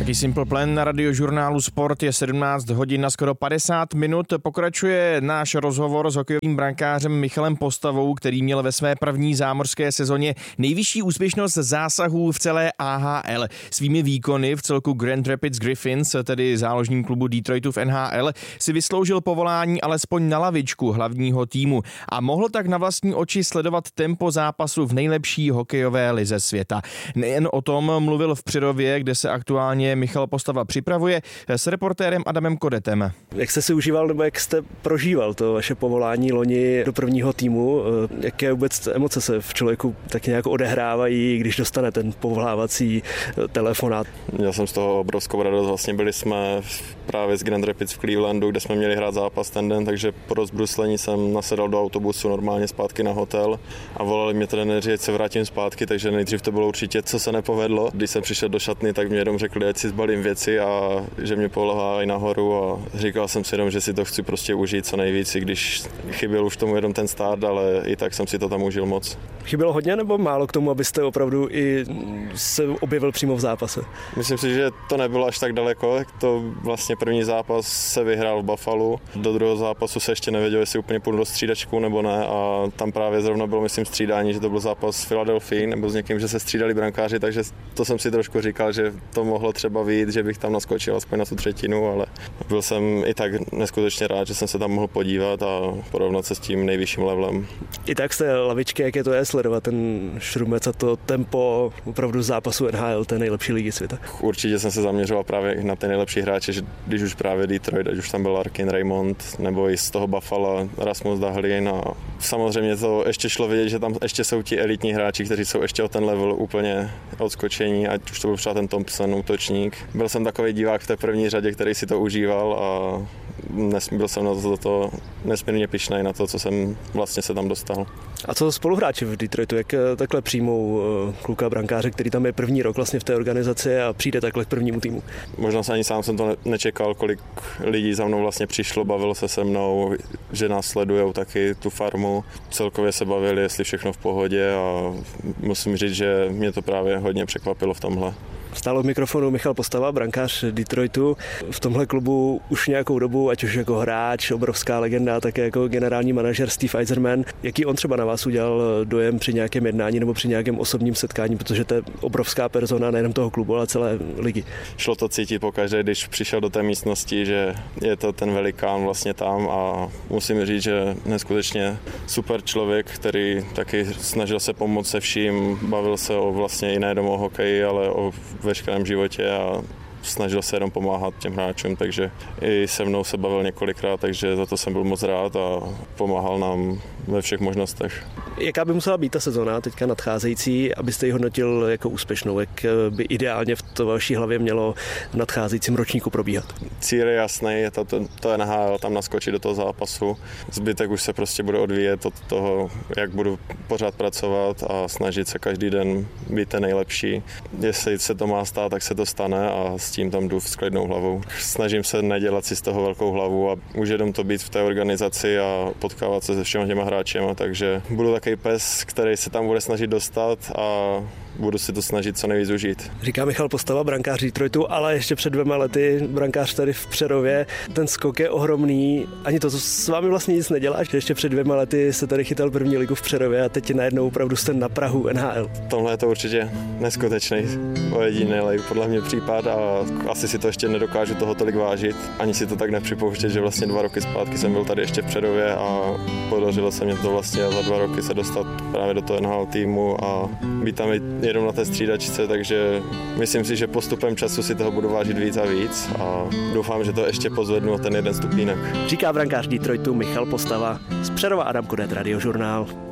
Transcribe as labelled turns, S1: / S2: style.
S1: Taky Simple Plan na Radiožurnálu Sport je 17 hodin na skoro 50 minut. Pokračuje náš rozhovor s hokejovým brankářem Michalem Postavou, který měl ve své první zámořské sezóně nejvyšší úspěšnost zásahů v celé AHL. Svými výkony v celku Grand Rapids Griffins, tedy záložním klubu Detroitu v NHL, si vysloužil povolání alespoň na lavičku hlavního týmu a mohl tak na vlastní oči sledovat tempo zápasu v nejlepší hokejové lize světa. Nejen o tom mluvil v Přerově, kde se aktuálně Michal Postava připravuje, s reportérem Adamem Kodetem.
S2: Jak jste si užíval nebo jak jste prožíval to vaše povolání loni do prvního týmu? Jaké vůbec emoce se v člověku tak nějak odehrávají, když dostane ten povolávací telefonát?
S3: Měl jsem z toho obrovskou radost. Vlastně byli jsme právě z Grand Rapids v Clevelandu, kde jsme měli hrát zápas ten den, takže po rozbruslení jsem nasedal do autobusu normálně zpátky na hotel a volali mě trenéři, ať se vrátím zpátky, takže nejdřív to bylo určitě, co se nepovedlo. Když jsem přišel do šatny, tak mě jenom řekli, ať si zbalím věci a že mě polehají nahoru a říkal jsem si jenom, že si to chci prostě užít co nejvíc, i když chyběl už tomu jenom ten start, ale i tak jsem si to tam užil moc.
S2: Chybělo hodně nebo málo k tomu, abyste opravdu i se objevil přímo v zápase?
S3: Myslím si, že to nebylo až tak daleko. To vlastně první zápas se vyhrál v Buffalu. Do druhého zápasu se ještě nevěděl, jestli úplně půjdu do střídačku nebo ne a tam právě zrovna bylo, myslím, střídání, že to byl zápas s Philadelphia nebo s někým, že se střídali brankáři, takže to jsem si trošku říkal, že to mohlo třeba vyjít, že bych tam naskočil aspoň na tu třetinu, ale byl jsem i tak neskutečně rád, že jsem se tam mohl podívat a porovnat se s tím nejvyšším levelem.
S2: I tak jste lavičky, jak je to sledovat ten šrumec a to tempo opravdu zápasu NHL, té nejlepší ligy světa?
S3: Určitě jsem se zaměřoval právě na ty nejlepší hráče, že když už právě Detroit, ať už tam byl Larkin, Raymond, nebo i z toho Buffalo Rasmus Dahlin a samozřejmě to ještě šlo vidět, že tam ještě jsou ti elitní hráči, kteří jsou ještě o ten level úplně odskočení, ať už to byl třeba ten Thompson, útočník. Byl jsem takový divák v té první řadě, který si to užíval a byl jsem na to nesmírně pyšnej na to, co jsem vlastně se tam dostal.
S2: A co spoluhráči v Detroitu, jak takhle přijmou kluka brankáře, který tam je první rok vlastně v té organizaci a přijde takhle k prvnímu týmu?
S3: Možná se ani sám jsem to nečekal, kolik lidí za mnou vlastně přišlo, bavilo se mnou, že nás sledujou taky tu farmu. Celkově se bavili, jestli všechno v pohodě a musím říct, že mě to právě hodně překvapilo v tomhle.
S2: Stál od mikrofonu Michal Postava, brankář Detroitu. V tomhle klubu už nějakou dobu, ať už jako hráč, obrovská legenda, také jako generální manažer Steve Yzerman. Jaký on třeba na vás udělal dojem při nějakém jednání nebo při nějakém osobním setkání, protože to je obrovská persona nejen toho klubu, ale celé ligy.
S3: Šlo to cítit pokaždé, když přišel do té místnosti, že je to ten velikán vlastně tam a musím říct, že neskutečně super člověk, který taky snažil se pomoct se vším, bavil se o vlastně i nejenom o hokeji, ale o veškerém životě a snažil se jenom pomáhat těm hráčům, takže i se mnou se bavil několikrát, takže za to jsem byl moc rád a pomáhal nám ve všech možnostech.
S2: Jaká by musela být ta sezóna teďka nadcházející, abyste ji hodnotil jako úspěšnou? Jak by ideálně v to vaší hlavě mělo v nadcházejícím ročníku probíhat?
S3: Cíl je jasný, je to NHL, tam naskočit do toho zápasu. Zbytek už se prostě bude odvíjet od toho, jak budu pořád pracovat a snažit se každý den být ten nejlepší. Jestli se to má stát, tak se to stane a s tím tam jdu s klidnou hlavou. Snažím se nedělat si z toho velkou hlavu a už jenom to být v té organizaci a potkávat se se všemi těma hráčema, takže budu takový pes, který se tam bude snažit dostat a budu si to snažit co nejvíc užít.
S2: Říká Michal Postava, brankář Detroitu, ale ještě před 2 lety brankář tady v Přerově. Ten skok je ohromný. Ani to s vámi vlastně nic nedělá, že ještě před 2 lety se tady chytal první ligu v Přerově a teď najednou opravdu jste na prahu NHL.
S3: Tohle je to určitě neskutečný, ojedinělej podle mě případ a asi si to ještě nedokážu toho tolik vážit. Ani si to tak nepřipouštět, že vlastně 2 roky zpátky jsem byl tady ještě v Přerově a podařilo se mě to vlastně za 2 roky se dostat právě do toho NHL týmu a být tam jenom na té střídačce, takže myslím si, že postupem času si toho budu vážit víc a víc a doufám, že to ještě pozvednu o ten 1 stupínek.
S2: Říká brankář Detroitu Michal Postava. Z Přerova Adam Kodet, Radiožurnál.